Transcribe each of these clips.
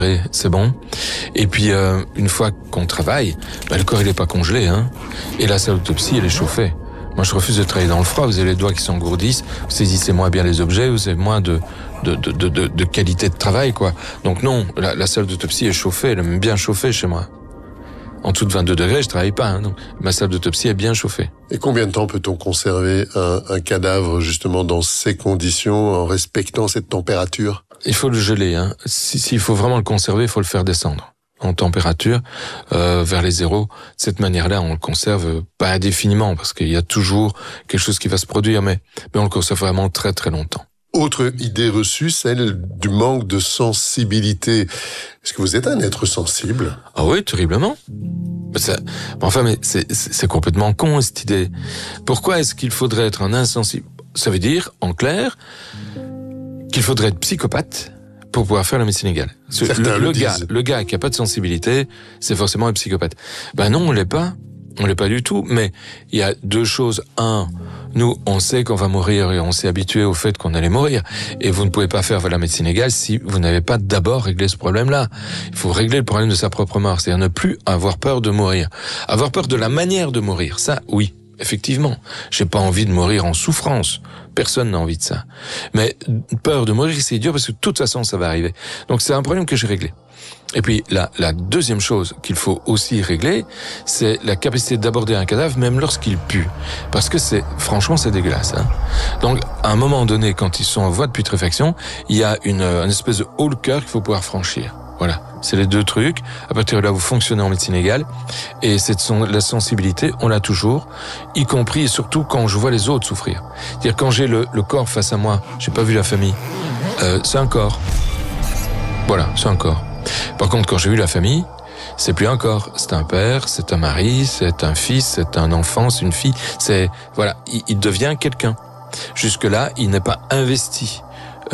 c'est bon. Et puis une fois qu'on travaille, le corps il est pas congelé, hein. Et la salle d'autopsie elle est chauffée. Moi je refuse de travailler dans le froid. Vous avez les doigts qui s'engourdissent, vous saisissez moins bien les objets, vous avez moins de qualité de travail, quoi. Donc non, la salle d'autopsie est chauffée, elle est même bien chauffée chez moi. En dessous de 22 degrés, je travaille pas, hein, donc ma salle d'autopsie est bien chauffée. Et combien de temps peut-on conserver un cadavre justement dans ces conditions, en respectant cette température? Il faut le geler, hein. S'il faut vraiment le conserver, il faut le faire descendre en température vers les zéros. De cette manière-là, on le conserve pas indéfiniment, parce qu'il y a toujours quelque chose qui va se produire, mais on le conserve vraiment très très longtemps. Autre idée reçue, celle du manque de sensibilité. Est-ce que vous êtes un être sensible? Ah oui, terriblement. Mais c'est complètement con, cette idée. Pourquoi est-ce qu'il faudrait être un insensible? Ça veut dire, en clair, qu'il faudrait être psychopathe pour pouvoir faire la médecine légale. Le gars qui a pas de sensibilité, c'est forcément un psychopathe. Non, on l'est pas. On l'est pas du tout, mais il y a deux choses. Un, nous, on sait qu'on va mourir et on s'est habitué au fait qu'on allait mourir. Et vous ne pouvez pas faire la médecine légale si vous n'avez pas d'abord réglé ce problème-là. Il faut régler le problème de sa propre mort, c'est-à-dire ne plus avoir peur de mourir. Avoir peur de la manière de mourir, ça, oui, effectivement. J'ai pas envie de mourir en souffrance. Personne n'a envie de ça. Mais peur de mourir, c'est dur parce que de toute façon, ça va arriver. Donc c'est un problème que j'ai réglé. Et puis la deuxième chose qu'il faut aussi régler, c'est la capacité d'aborder un cadavre même lorsqu'il pue, parce que franchement c'est dégueulasse, hein. Donc à un moment donné, quand ils sont en voie de putréfaction, il y a une espèce de haut le cœur qu'il faut pouvoir franchir. Voilà, c'est les deux trucs. À partir de là, vous fonctionnez en médecine légale, et la sensibilité, on l'a toujours, y compris et surtout quand je vois les autres souffrir. C'est-à-dire quand j'ai le corps face à moi, j'ai pas vu la famille, c'est un corps. Voilà, c'est un corps. Par contre, quand j'ai vu la famille, c'est plus un corps, c'est un père, c'est un mari, c'est un fils, c'est un enfant, c'est une fille, il devient quelqu'un. Jusque-là, il n'est pas investi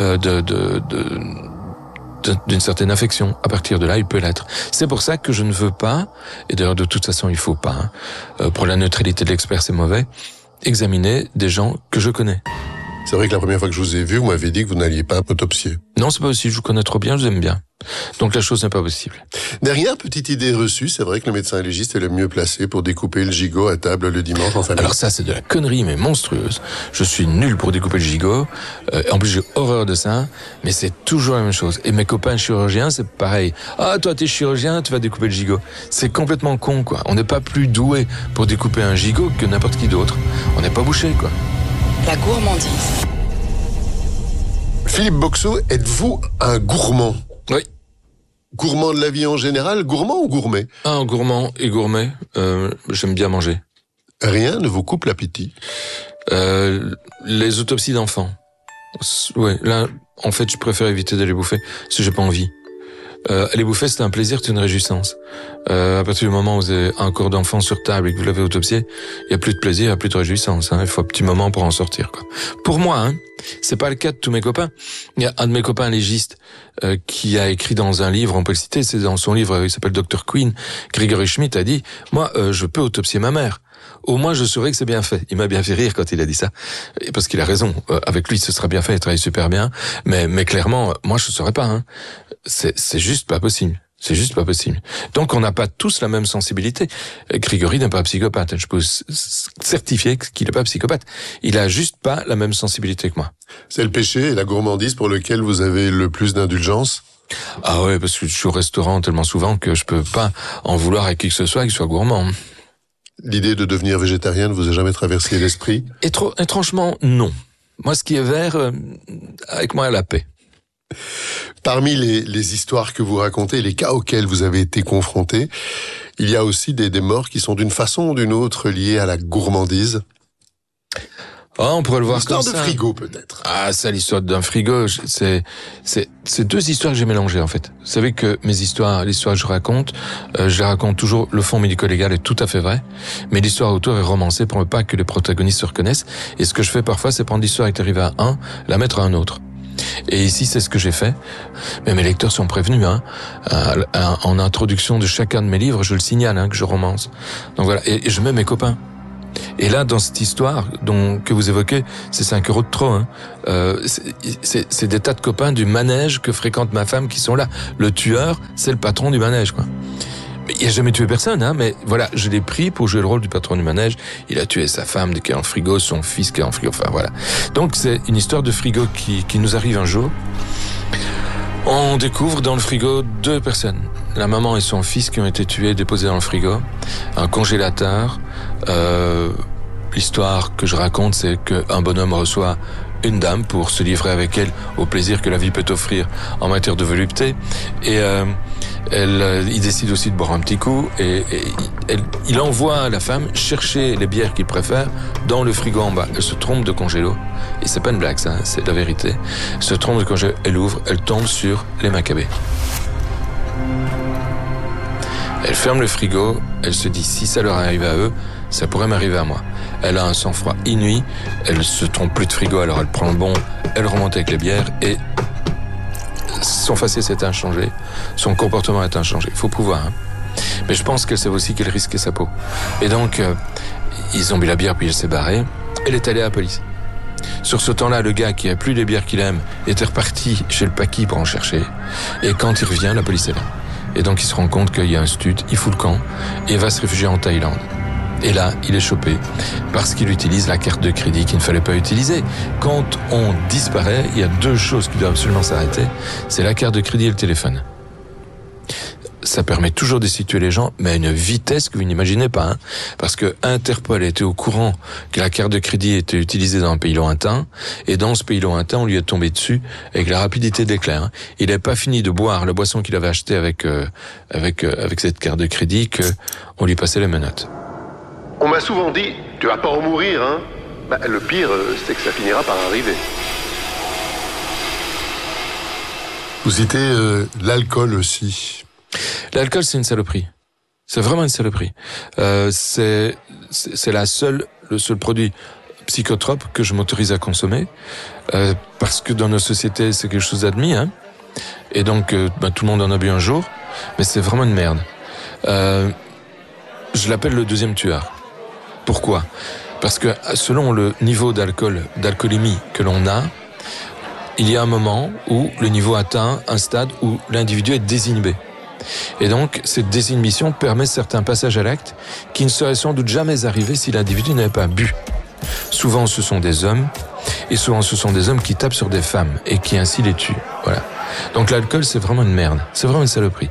d'une certaine affection. À partir de là, il peut l'être. C'est pour ça que je ne veux pas, et d'ailleurs de toute façon il faut pas, pour la neutralité de l'expert c'est mauvais, examiner des gens que je connais. C'est vrai que la première fois que je vous ai vu, vous m'avez dit que vous n'alliez pas autopsier. Non, c'est pas possible, je vous connais trop bien, je vous aime bien. Donc la chose n'est pas possible. Dernière petite idée reçue, c'est vrai que le médecin légiste est le mieux placé pour découper le gigot à table le dimanche en famille. Alors ça, c'est de la connerie, mais monstrueuse. Je suis nul pour découper le gigot. En plus, j'ai horreur de ça, mais c'est toujours la même chose. Et mes copains chirurgiens, c'est pareil. Ah, toi, t'es chirurgien, tu vas découper le gigot. C'est complètement con, quoi. On n'est pas plus doué pour découper un gigot que n'importe qui d'autre. On n'est pas bouché, quoi. La gourmandise. Philippe Boxeau, êtes-vous un gourmand? Oui. Gourmand de la vie en général, gourmand ou gourmet? Gourmand et gourmet, j'aime bien manger. Rien ne vous coupe l'appétit? Les autopsies d'enfants. Ouais, là, en fait, je préfère éviter d'aller bouffer, parce que j'ai pas envie. Aller bouffer, c'est un plaisir, c'est une réjouissance. À partir du moment où vous avez un corps d'enfant sur table et que vous l'avez autopsié, il y a plus de plaisir, il y a plus de réjouissance, hein. Il faut un petit moment pour en sortir, quoi. Pour moi, hein, c'est pas le cas de tous mes copains. Il y a un de mes copains légistes qui a écrit dans un livre, on peut le citer, c'est dans son livre, il s'appelle Dr Queen, Gregory Schmidt a dit, moi, je peux autopsier ma mère. Au moins, je saurais que c'est bien fait. Il m'a bien fait rire quand il a dit ça. Parce qu'il a raison. Avec lui, ce sera bien fait, il travaille super bien. Mais clairement, moi, je ne saurais pas, hein. C'est juste pas possible. C'est juste pas possible. Donc, on n'a pas tous la même sensibilité. Grégory n'est pas psychopathe. Je peux certifier qu'il n'est pas psychopathe. Il a juste pas la même sensibilité que moi. C'est le péché et la gourmandise pour lequel vous avez le plus d'indulgence? Ah ouais, parce que je suis au restaurant tellement souvent que je peux pas en vouloir à qui que ce soit qu'il soit gourmand. L'idée de devenir végétarien ne vous a jamais traversé l'esprit? Étrangement, non. Moi, ce qui est vert, avec moi, la paix. Parmi les histoires que vous racontez, les cas auxquels vous avez été confrontés, il y a aussi des morts qui sont d'une façon ou d'une autre liées à la gourmandise. Ah, on pourrait le voir comme ça. L'histoire de frigo, peut-être. Ah, ça, l'histoire d'un frigo, c'est deux histoires que j'ai mélangées, en fait. Vous savez que l'histoire que je raconte, je les raconte toujours, le fond médico-légal est tout à fait vrai, mais l'histoire autour est romancée pour ne pas que les protagonistes se reconnaissent. Et ce que je fais parfois, c'est prendre l'histoire qui est arrivée à un, la mettre à un autre. Et ici, c'est ce que j'ai fait. Mais mes lecteurs sont prévenus, hein. En introduction de chacun de mes livres, je le signale, hein, que je romance. Donc voilà. Et je mets mes copains. Et là, dans cette histoire que vous évoquez, c'est 5 € de trop. Hein. C'est des tas de copains du manège que fréquente ma femme qui sont là. Le tueur, c'est le patron du manège, quoi. Mais il a jamais tué personne, hein. Mais voilà, je l'ai pris pour jouer le rôle du patron du manège. Il a tué sa femme qui est en frigo, son fils qui est en frigo. Enfin voilà. Donc c'est une histoire de frigo qui nous arrive un jour. On découvre dans le frigo 2 personnes. La maman et son fils qui ont été tués, déposés dans le frigo. Un congélateur. L'histoire que je raconte, c'est qu'un bonhomme reçoit une dame pour se livrer avec elle au plaisir que la vie peut offrir en matière de volupté. Et il décide aussi de boire un petit coup. Et il envoie la femme chercher les bières qu'il préfère dans le frigo en bas. Elle se trompe de congélo. Et c'est pas une blague, ça, c'est la vérité. Elle se trompe de congélo, elle ouvre, elle tombe sur les Maccabées. Elle ferme le frigo, elle se dit si ça leur arrive à eux, ça pourrait m'arriver à moi. Elle a un sang-froid inouï, elle se trompe plus de frigo, alors elle prend le bon, elle remonte avec les bières et son faciès est inchangé, son comportement est inchangé. Il faut pouvoir, hein. Mais je pense qu'elle savait aussi qu'elle risquait sa peau. Et donc, ils ont bu la bière puis elle s'est barrée. Elle est allée à la police. Sur ce temps-là, le gars qui a plus les bières qu'il aime était reparti chez le paquis pour en chercher. Et quand il revient, la police est là. Et donc il se rend compte qu'il y a un stud, il fout le camp et va se réfugier en Thaïlande. Et là, il est chopé parce qu'il utilise la carte de crédit qu'il ne fallait pas utiliser. Quand on disparaît, il y a 2 choses qui doivent absolument s'arrêter. C'est la carte de crédit et le téléphone. Ça permet toujours de situer les gens, mais à une vitesse que vous n'imaginez pas, hein. Parce que Interpol était au courant que la carte de crédit était utilisée dans un pays lointain, et dans ce pays lointain, on lui est tombé dessus avec la rapidité d'éclair, hein. Il n'avait pas fini de boire la boisson qu'il avait achetée avec cette carte de crédit que on lui passait les menottes. On m'a souvent dit, tu vas pas en mourir, hein. Le pire, c'est que ça finira par arriver. Vous citez l'alcool aussi. L'alcool, c'est une saloperie. C'est vraiment une saloperie. C'est le seul produit psychotrope que je m'autorise à consommer, parce que dans nos sociétés, c'est quelque chose d'admis, hein. Et donc, tout le monde en a bu un jour, mais c'est vraiment une merde. Je l'appelle le 2e tueur. Pourquoi ? Parce que selon le niveau d'alcoolémie que l'on a, il y a un moment où le niveau atteint un stade où l'individu est désinhibé. Et donc, cette désinhibition permet certains passages à l'acte qui ne seraient sans doute jamais arrivés si l'individu n'avait pas bu. Souvent, ce sont des hommes, et souvent, ce sont des hommes qui tapent sur des femmes et qui ainsi les tuent. Voilà. Donc, l'alcool, c'est vraiment une merde. C'est vraiment une saloperie.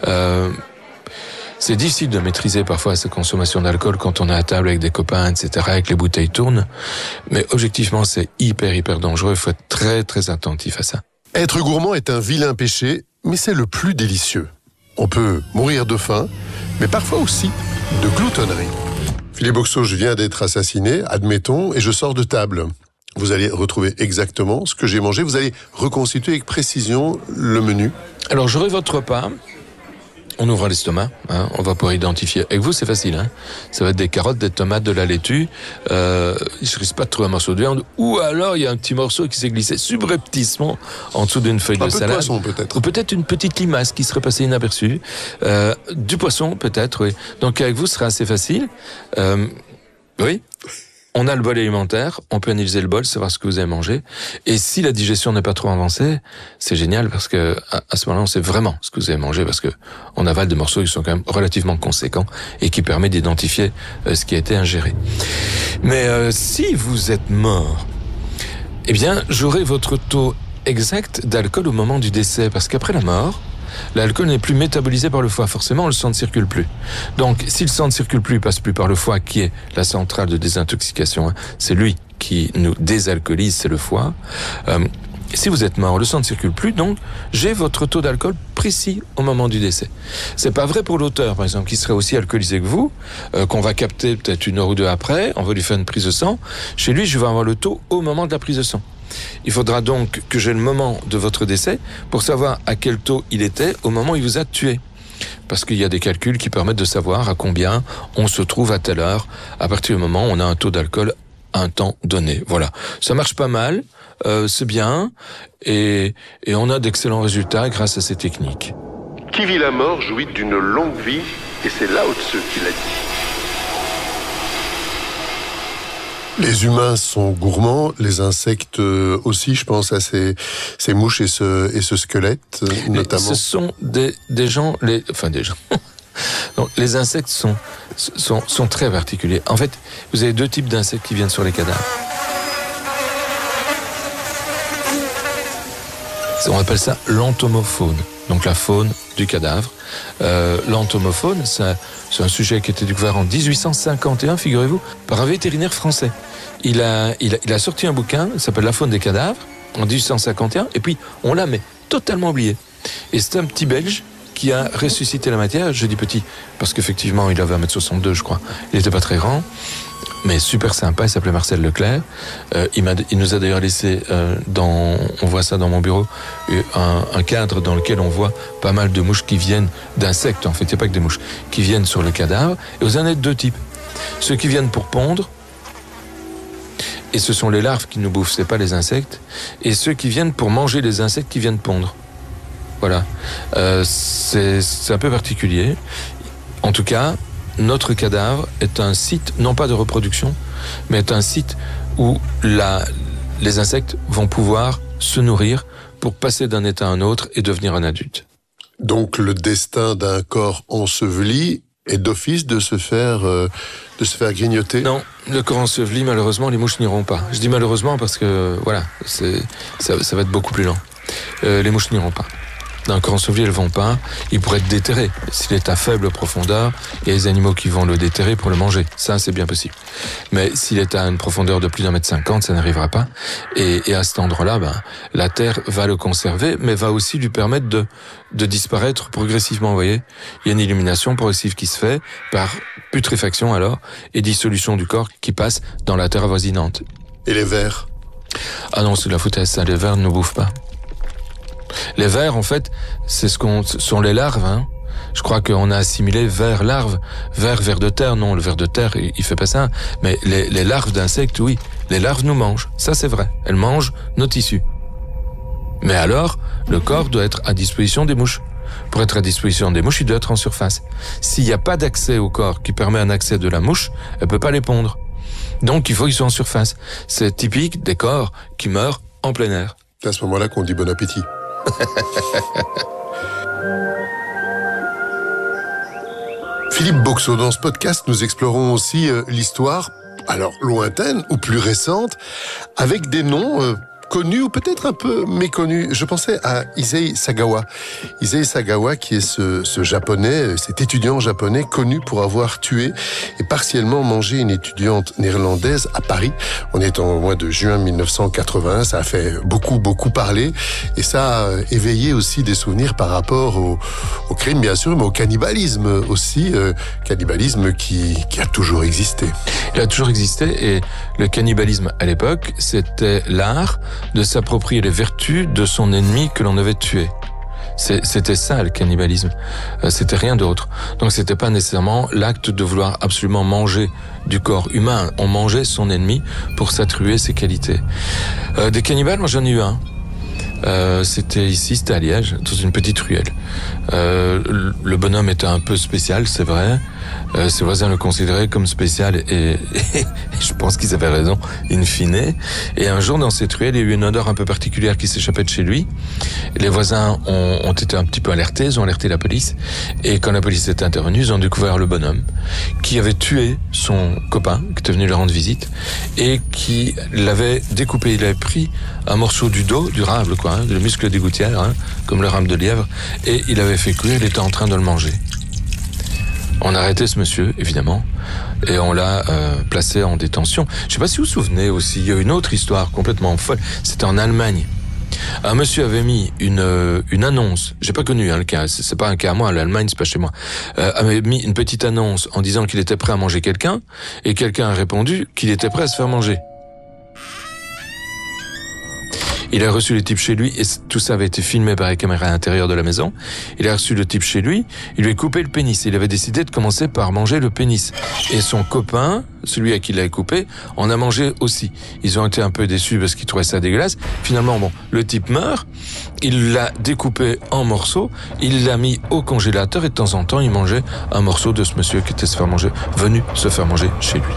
C'est difficile de maîtriser parfois sa consommation d'alcool quand on est à table avec des copains, etc., avec les bouteilles tournent. Mais objectivement, c'est hyper dangereux. Il faut être très, très attentif à ça. Être gourmand est un vilain péché, mais c'est le plus délicieux. On peut mourir de faim, mais parfois aussi de gloutonnerie. Philippe Boxeau, je viens d'être assassiné, admettons, et je sors de table. Vous allez retrouver exactement ce que j'ai mangé. Vous allez reconstituer avec précision le menu. Alors, j'aurai votre repas. On ouvre l'estomac, hein, on va pouvoir identifier. Avec vous, c'est facile, hein. Ça va être des carottes, des tomates, de la laitue. Je risque pas de trouver un morceau de viande. Ou alors, il y a un petit morceau qui s'est glissé subrepticement en dessous d'une feuille de salade. Un peu de poisson, peut-être. Ou peut-être une petite limace qui serait passée inaperçue. Du poisson, peut-être, oui. Donc, avec vous, ce sera assez facile. Oui. On a le bol alimentaire, on peut analyser le bol, savoir ce que vous avez mangé. Et si la digestion n'est pas trop avancée, c'est génial parce que à ce moment-là, on sait vraiment ce que vous avez mangé parce que on avale des morceaux qui sont quand même relativement conséquents et qui permettent d'identifier ce qui a été ingéré. Mais si vous êtes mort, eh bien, j'aurai votre taux exact d'alcool au moment du décès parce qu'après la mort, l'alcool n'est plus métabolisé par le foie. Forcément, le sang ne circule plus. Donc, si le sang ne circule plus, il passe plus par le foie, qui est la centrale de désintoxication. C'est lui qui nous désalcoolise, c'est le foie. Si vous êtes mort, le sang ne circule plus, donc j'ai votre taux d'alcool précis au moment du décès. C'est pas vrai pour l'auteur, par exemple, qui serait aussi alcoolisé que vous, qu'on va capter peut-être 1 heure ou 2 après, on va lui faire une prise de sang. Chez lui, je vais avoir le taux au moment de la prise de sang. Il faudra donc que j'ai le moment de votre décès pour savoir à quel taux il était au moment où il vous a tué. Parce qu'il y a des calculs qui permettent de savoir à combien on se trouve à telle heure, à partir du moment où on a un taux d'alcool à un temps donné. Voilà. Ça marche pas mal, c'est bien, et on a d'excellents résultats grâce à ces techniques. Qui vit la mort jouit d'une longue vie, et c'est Lao Tzu qui l'a dit. Les humains sont gourmands, les insectes aussi, je pense à ces mouches et ce squelette, notamment. Ce sont des gens, des gens. Donc, les insectes sont très particuliers. En fait, vous avez deux types d'insectes qui viennent sur les cadavres. On appelle ça l'entomofaune, donc la faune du cadavre. L'entomofaune, c'est un sujet qui a été découvert en 1851, figurez-vous, par un vétérinaire français. Il a sorti un bouquin, il s'appelle La faune des cadavres, en 1851, et puis on l'a mais totalement oublié. Et c'est un petit Belge qui a ressuscité la matière. Je dis petit, parce qu'effectivement, il avait 1m62, je crois. Il n'était pas très grand, mais super sympa. Il s'appelait Marcel Leclerc. Il nous a d'ailleurs laissé, on voit ça dans mon bureau, un cadre dans lequel on voit pas mal de mouches qui viennent, d'insectes, en fait, il n'y a pas que des mouches, qui viennent sur le cadavre. Et vous en avez deux types. Ceux qui viennent pour pondre, et ce sont les larves qui nous bouffent, c'est pas les insectes, et ceux qui viennent pour manger les insectes qui viennent pondre. Voilà, c'est un peu particulier. En tout cas, notre cadavre est un site, non pas de reproduction, mais est un site où les insectes vont pouvoir se nourrir pour passer d'un état à un autre et devenir un adulte. Donc le destin d'un corps enseveli est d'office de se faire grignoter? Non, le corps enseveli, malheureusement, les mouches n'iront pas. Je dis malheureusement parce que, voilà, ça va être beaucoup plus lent. Les mouches n'iront pas. D'un corps enseveli, elles vont pas. Il pourrait être déterré. S'il est à faible profondeur, il y a des animaux qui vont le déterrer pour le manger. Ça, c'est bien possible. Mais s'il est à une profondeur de plus d'1,50 m, ça n'arrivera pas. Et à cet endroit-là, la terre va le conserver, mais va aussi lui permettre de disparaître progressivement. Vous voyez, il y a une élimination progressive qui se fait par putréfaction alors et dissolution du corps qui passe dans la terre avoisinante. Et les vers? Ah non, c'est de la foutaise, ça. Les vers ne bouffent pas. Les vers, en fait, ce sont les larves. Hein. Je crois qu'on a assimilé vers, larve. Vers de terre, non, le ver de terre, il fait pas ça. Mais les larves d'insectes, oui. Les larves nous mangent. Ça, c'est vrai. Elles mangent nos tissus. Mais alors, le corps doit être à disposition des mouches. Pour être à disposition des mouches, il doit être en surface. S'il n'y a pas d'accès au corps qui permet un accès de la mouche, elle peut pas les pondre. Donc, il faut qu'ils soient en surface. C'est typique des corps qui meurent en plein air. C'est à ce moment-là qu'on dit bon appétit. Philippe Boxeau, dans ce podcast, nous explorons aussi l'histoire, alors lointaine ou plus récente, avec des noms connus ou peut-être un peu méconnus. Je pensais à Issei Sagawa. Issei Sagawa, qui est ce japonais, cet étudiant japonais connu pour avoir tué et partiellement mangé une étudiante néerlandaise à Paris. On est en mois de juin 1981. Ça a fait beaucoup parler et ça a éveillé aussi des souvenirs par rapport au crime, bien sûr, mais au cannibalisme aussi. Cannibalisme qui a toujours existé. Il a toujours existé et le cannibalisme à l'époque, c'était l'art de s'approprier les vertus de son ennemi que l'on avait tué. C'était ça le cannibalisme. C'était rien d'autre. Donc c'était pas nécessairement l'acte de vouloir absolument manger du corps humain. On mangeait son ennemi pour s'attribuer ses qualités. Des cannibales, moi j'en ai eu un. C'était à Liège, dans une petite ruelle. Le bonhomme était un peu spécial, c'est vrai. Ses voisins le considéraient comme spécial et je pense qu'ils avaient raison, in fine. Et un jour, dans cette ruelle, il y a eu une odeur un peu particulière qui s'échappait de chez lui. Les voisins ont été un petit peu alertés, ils ont alerté la police. Et quand la police est intervenue, ils ont découvert le bonhomme qui avait tué son copain, qui était venu lui rendre visite, et qui l'avait découpé. Il avait pris un morceau du dos, du rable, quoi, hein, le muscle des gouttières, hein, comme le rame de lièvre, et il avait fait cuire, il était en train de le manger. On a arrêté ce monsieur, évidemment, et on l'a placé en détention. Je sais pas si vous vous souvenez aussi, il y a une autre histoire complètement folle. C'était en Allemagne. Un monsieur avait mis une annonce. J'ai pas connu le cas. C'est pas un cas à moi. L'Allemagne, c'est pas chez moi. Avait mis une petite annonce en disant qu'il était prêt à manger quelqu'un, et quelqu'un a répondu qu'il était prêt à se faire manger. Il a reçu le type chez lui et tout ça avait été filmé par les caméras à l'intérieur de la maison. Il a reçu le type chez lui, il lui a coupé le pénis. Il avait décidé de commencer par manger le pénis. Et son copain, celui à qui il l'avait coupé, en a mangé aussi. Ils ont été un peu déçus parce qu'ils trouvaient ça dégueulasse. Finalement, le type meurt, il l'a découpé en morceaux, il l'a mis au congélateur et de temps en temps, il mangeait un morceau de ce monsieur qui était venu se faire manger chez lui.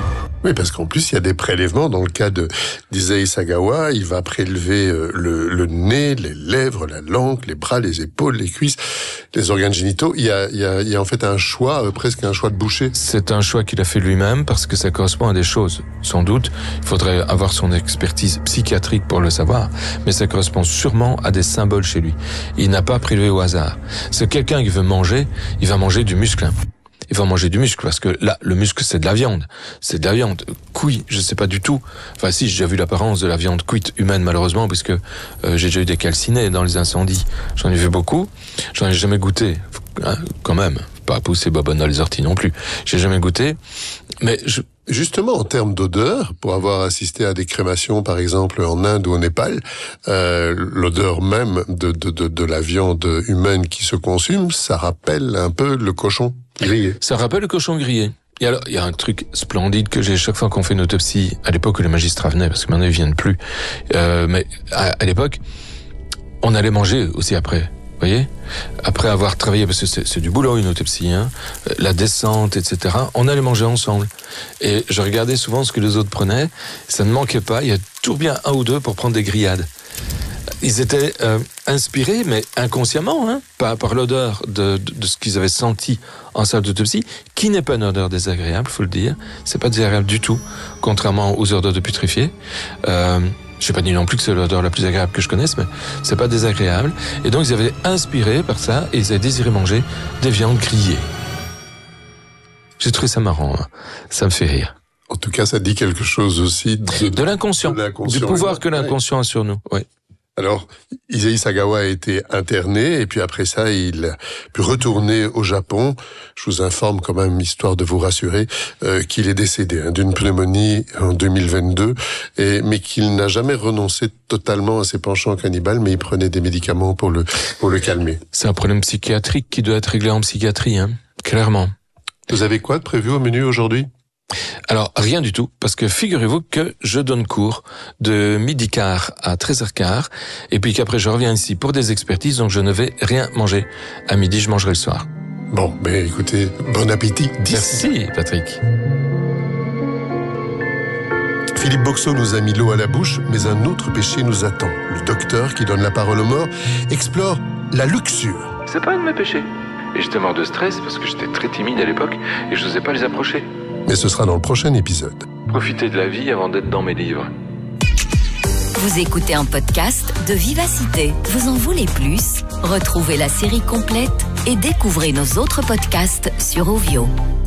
Oui, parce qu'en plus, il y a des prélèvements. Dans le cas d'Issei Sagawa, il va prélever le nez, les lèvres, la langue, les bras, les épaules, les cuisses, les organes génitaux. Il y a en fait un choix, presque un choix de boucher. C'est un choix qu'il a fait lui-même parce que ça correspond à des choses. Sans doute, il faudrait avoir son expertise psychiatrique pour le savoir, mais ça correspond sûrement à des symboles chez lui. Il n'a pas prélevé au hasard. C'est quelqu'un qui veut manger, il va manger du muscle. Il va manger du muscle, parce que là, le muscle, c'est de la viande. C'est de la viande. Cuit, je sais pas du tout. Enfin, si, j'ai déjà vu l'apparence de la viande cuite humaine, malheureusement, puisque j'ai déjà eu des calcinés dans les incendies. J'en ai vu beaucoup. J'en ai jamais goûté. Hein, quand même. Pas pousser babonne dans les orties non plus. J'ai jamais goûté. Mais Justement, en termes d'odeur, pour avoir assisté à des crémations, par exemple, en Inde ou au Népal, l'odeur même de la viande humaine qui se consume, ça rappelle un peu le cochon grillé. Ça rappelle le cochon grillé. Et alors, il y a un truc splendide que j'ai chaque fois qu'on fait une autopsie, à l'époque où les magistrats venaient, parce que maintenant ils viennent plus, mais à l'époque, on allait manger aussi après. Vous voyez, après avoir travaillé, parce que c'est du boulot une autopsie, hein, la descente, etc. On allait manger ensemble. Et je regardais souvent ce que les autres prenaient. Ça ne manquait pas. Il y a toujours bien un ou deux pour prendre des grillades. Ils étaient inspirés, mais inconsciemment, hein, par l'odeur de ce qu'ils avaient senti en salle d'autopsie, qui n'est pas une odeur désagréable, faut le dire. C'est pas désagréable du tout, contrairement aux odeurs de putréfiés. Je n'ai pas dit non plus que c'est l'odeur la plus agréable que je connaisse, mais c'est pas désagréable. Et donc, ils avaient inspiré par ça et ils avaient désiré manger des viandes grillées. J'ai trouvé ça marrant, hein. Ça me fait rire. En tout cas, ça dit quelque chose aussi de l'inconscient, du pouvoir que l'inconscient a sur nous. Oui. Alors, Issei Sagawa a été interné, et puis après ça, il a pu retourner au Japon. Je vous informe quand même, histoire de vous rassurer, qu'il est décédé d'une pneumonie en 2022, mais qu'il n'a jamais renoncé totalement à ses penchants cannibales, mais il prenait des médicaments pour le calmer. C'est un problème psychiatrique qui doit être réglé en psychiatrie, hein, clairement. Vous avez quoi de prévu au menu aujourd'hui ? Alors, rien du tout, parce que figurez-vous que je donne cours de 12h15 à 13h15, et puis qu'après je reviens ici pour des expertises, donc je ne vais rien manger. À midi, je mangerai le soir. Bon, ben écoutez, bon appétit. Merci, Patrick. Philippe Boxeau nous a mis l'eau à la bouche, mais un autre péché nous attend. Le docteur, qui donne la parole aux morts, explore la luxure. C'est pas un de mes péchés. Et j'étais mort de stress parce que j'étais très timide à l'époque et je n'osais pas les approcher. Mais ce sera dans le prochain épisode. Profitez de la vie avant d'être dans mes livres. Vous écoutez un podcast de Vivacité. Vous en voulez plus? Retrouvez la série complète et découvrez nos autres podcasts sur Ovio.